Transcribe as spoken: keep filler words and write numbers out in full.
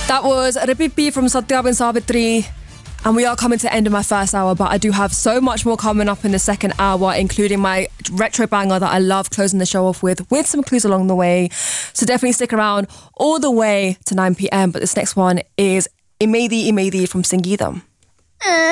That was Repipi from Satya and Savitri. And we are coming to the end of my first hour, but I do have so much more coming up in the second hour, including my retro banger that I love closing the show off with, with some clues along the way. So definitely stick around all the way to nine p.m. But this next one is Imedi Imedi from Sangeetham.